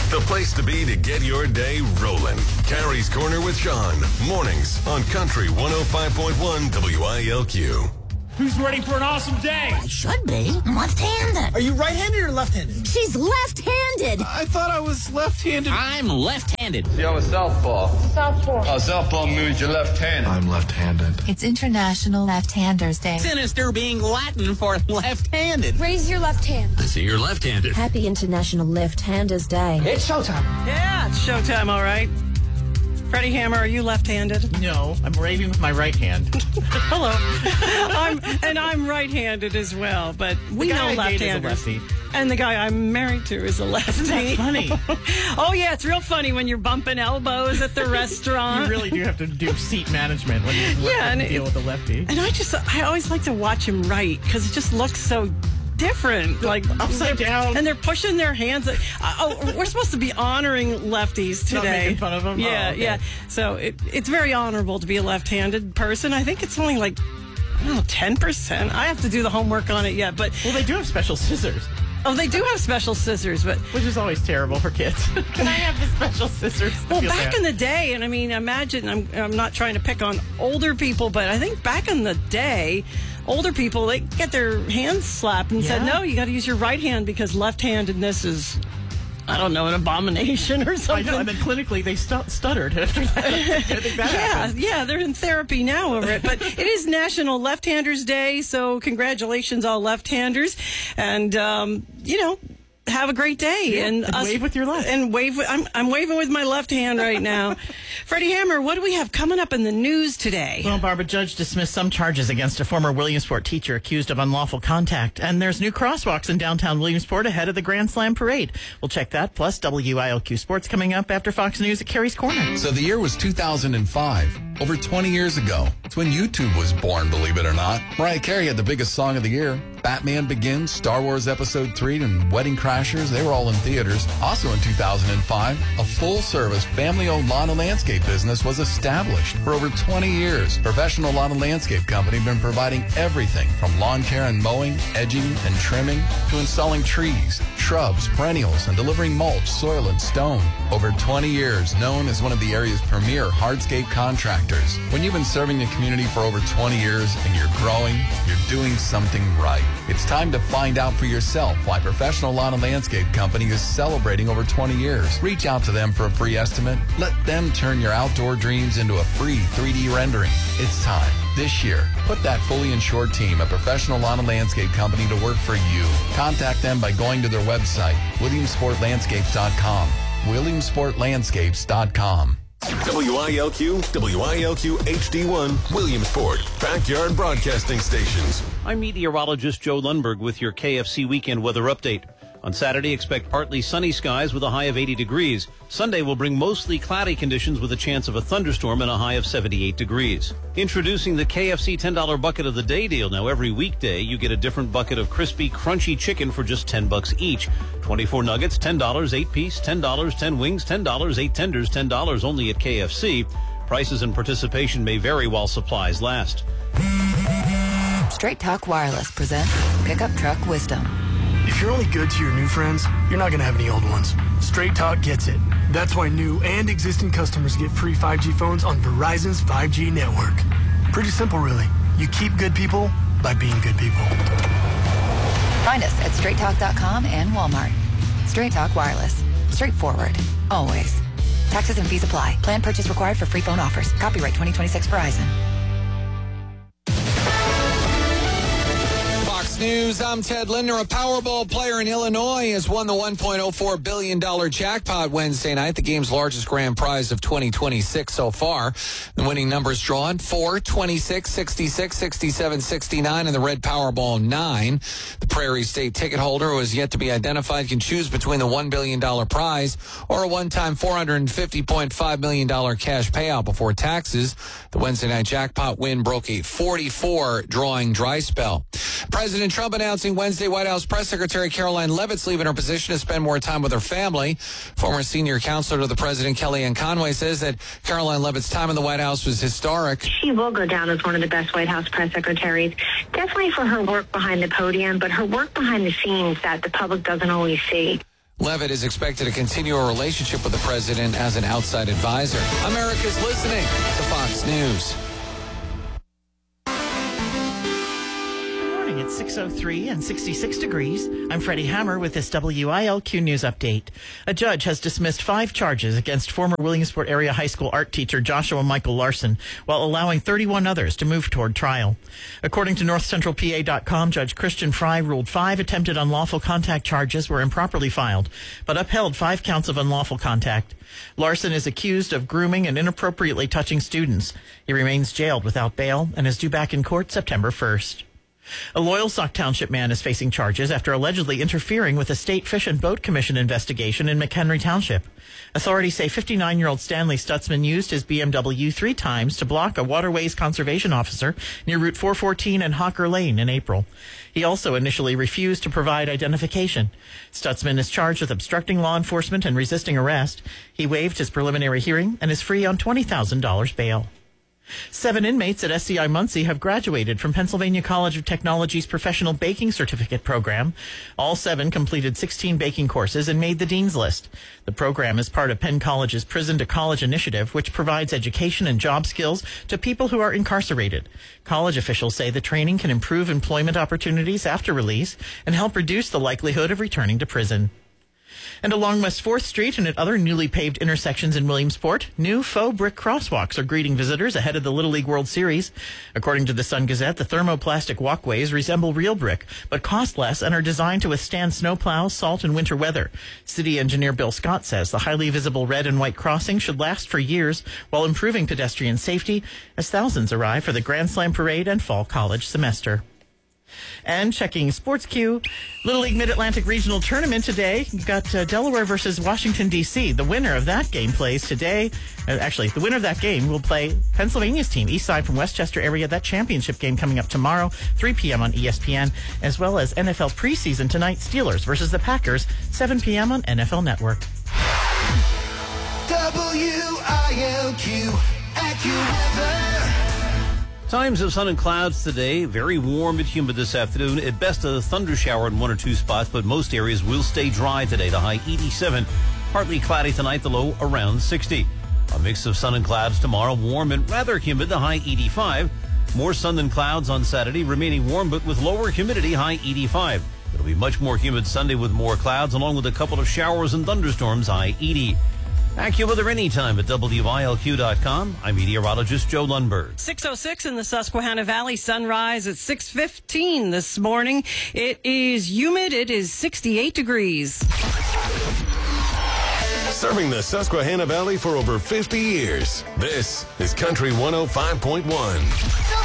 The place to be to get your day rolling. Carrie's Corner with Sean. Mornings on Country 105.1 WILQ. Who's ready for an awesome day? I should be. I'm left-handed. Are you right-handed or left-handed? She's left-handed. I thought I was left-handed. I'm left-handed. See, I'm a southpaw. Southpaw. Oh, southpaw means you're left-handed. I'm left-handed. It's International Left-Handers Day. Sinister being Latin for left-handed. Raise your left hand. I see you're left-handed. Happy International Left-Handers Day. It's showtime. Yeah, it's showtime, all right. Freddie Hammer, are you left-handed? No, I'm waving with my right hand. Hello. I'm right-handed as well, but we know left-handers. And the guy I'm married to is a lefty. That's funny. Oh, yeah, it's real funny when you're bumping elbows at the restaurant. You really do have to do seat management when you deal with the lefty. And I always like to watch him write because it just looks so different, like upside down, and they're pushing their hands. We're supposed to be honoring lefties today. Not making fun of them. Yeah, okay. yeah. So it's very honorable to be a left-handed person. I think it's only like 10%. I have to do the homework on it yet, but they do have special scissors. Oh, they do have special scissors, but which is always terrible for kids. Can I have the special scissors? Well, back in the day, and I mean, imagine I'm not trying to pick on older people, but I think back in the day, older people, they get their hands slapped and said, no, you got to use your right hand because left-handedness is, I don't know, an abomination or something. I know, and then clinically they stuttered after that. I think that happened. Yeah, they're in therapy now over it. But it is National Left-Handers Day, so congratulations, all left-handers. And, have a great day. Yeah, and wave with your left. And I'm waving with my left hand right now. Freddie Hammer, what do we have coming up in the news today? Well, Barbara, judge dismissed some charges against a former Williamsport teacher accused of unlawful contact. And there's new crosswalks in downtown Williamsport ahead of the Grand Slam parade. We'll check that, plus WILQ Sports coming up after Fox News at Carrie's Corner. So the year was 2005. Over 20 years ago. It's when YouTube was born, believe it or not. Mariah Carey had the biggest song of the year. Batman Begins, Star Wars Episode 3, and Wedding Crashers, they were all in theaters. Also in 2005, a full-service, family-owned lawn and landscape business was established. For over 20 years, Professional Lawn and Landscape Company have been providing everything from lawn care and mowing, edging, and trimming, to installing trees, shrubs, perennials, and delivering mulch, soil, and stone. Over 20 years, known as one of the area's premier hardscape contractors. When you've been serving the community for over 20 years and you're growing, you're doing something right. It's time to find out for yourself why Professional Lawn and Landscape Company is celebrating over 20 years. Reach out to them for a free estimate. Let them turn your outdoor dreams into a free 3D rendering. It's time. This year, put that fully insured team at Professional Lawn and Landscape Company to work for you. Contact them by going to their website, WilliamsportLandscapes.com. WilliamsportLandscapes.com. WILQ, WILQ HD1, Williamsport, Backyard Broadcasting Stations. I'm meteorologist Joe Lundberg with your KFC Weekend Weather Update. On Saturday, expect partly sunny skies with a high of 80 degrees. Sunday will bring mostly cloudy conditions with a chance of a thunderstorm and a high of 78 degrees. Introducing the KFC $10 Bucket of the Day deal. Now, every weekday, you get a different bucket of crispy, crunchy chicken for just $10 each. 24 nuggets, $10, 8 piece, $10, 10 wings, $10, 8 tenders, $10 only at KFC. Prices and participation may vary while supplies last. Straight Talk Wireless presents Pickup Truck Wisdom. If you're only good to your new friends, you're not going to have any old ones. Straight Talk gets it. That's why new and existing customers get free 5G phones on Verizon's 5G network. Pretty simple, really. You keep good people by being good people. Find us at straighttalk.com and Walmart. Straight Talk Wireless. Straightforward. Always. Taxes and fees apply. Plan purchase required for free phone offers. Copyright 2026 Verizon. News, I'm Ted Linder. A Powerball player in Illinois has won the $1.04 billion jackpot Wednesday night, the game's largest grand prize of 2026 so far. The winning numbers drawn 4, 26, 66, 67, 69, and the red Powerball 9. The Prairie State ticket holder, who has yet to be identified, can choose between the $1 billion prize or a one-time $450.5 million cash payout before taxes. The Wednesday night jackpot win broke a 44 drawing dry spell. President Trump announcing Wednesday White House Press Secretary Caroline Leavitt's leaving her position to spend more time with her family. Former senior counselor to the president, Kellyanne Conway, says that Caroline Leavitt's time in the White House was historic. She will go down as one of the best White House press secretaries, definitely for her work behind the podium, but her work behind the scenes that the public doesn't always see. Levitt is expected to continue a relationship with the president as an outside advisor. America's listening to Fox News. It's 6:03 and 66 degrees. I'm Freddie Hammer with this WILQ News Update. A judge has dismissed 5 charges against former Williamsport Area High School art teacher Joshua Michael Larson, while allowing 31 others to move toward trial. According to NorthCentralPA.com, Judge Christian Fry ruled 5 attempted unlawful contact charges were improperly filed, but upheld 5 counts of unlawful contact. Larson is accused of grooming and inappropriately touching students. He remains jailed without bail and is due back in court September 1st. A Loyalsock Township man is facing charges after allegedly interfering with a state Fish and Boat Commission investigation in McHenry Township. Authorities say 59-year-old Stanley Stutzman used his BMW 3 times to block a waterways conservation officer near Route 414 and Hawker Lane in April. He also initially refused to provide identification. Stutzman is charged with obstructing law enforcement and resisting arrest. He waived his preliminary hearing and is free on $20,000 bail. 7 inmates at SCI Muncie have graduated from Pennsylvania College of Technology's Professional Baking Certificate program. All 7 completed 16 baking courses and made the Dean's List. The program is part of Penn College's Prison to College initiative, which provides education and job skills to people who are incarcerated. College officials say the training can improve employment opportunities after release and help reduce the likelihood of returning to prison. And along West 4th Street and at other newly paved intersections in Williamsport, new faux brick crosswalks are greeting visitors ahead of the Little League World Series. According to the Sun-Gazette, the thermoplastic walkways resemble real brick, but cost less and are designed to withstand snowplows, salt, and winter weather. City engineer Bill Scott says the highly visible red and white crossing should last for years while improving pedestrian safety as thousands arrive for the Grand Slam Parade and Fall College semester. And checking Sports Q, Little League Mid-Atlantic Regional Tournament today. You've got Delaware versus Washington, D.C. The winner of that game plays today. Actually, the winner of that game will play Pennsylvania's team, Eastside from Westchester area. That championship game coming up tomorrow, 3 p.m. on ESPN, as well as NFL preseason tonight, Steelers versus the Packers, 7 p.m. on NFL Network. WILQ AccuWeather. Times of sun and clouds today. Very warm and humid this afternoon. At best, a thunder shower in 1 or 2 spots, but most areas will stay dry today. The high 87. Partly cloudy tonight, the low around 60. A mix of sun and clouds tomorrow. Warm and rather humid, the high 85. More sun than clouds on Saturday, remaining warm but with lower humidity, high 85. It'll be much more humid Sunday with more clouds, along with a couple of showers and thunderstorms, high 80. AccuWeather anytime at WILQ.com. I'm meteorologist Joe Lundberg. 6:06 in the Susquehanna Valley. Sunrise at 6:15 this morning. It is humid. It is 68 degrees. Serving the Susquehanna Valley for over 50 years. This is Country 105.1.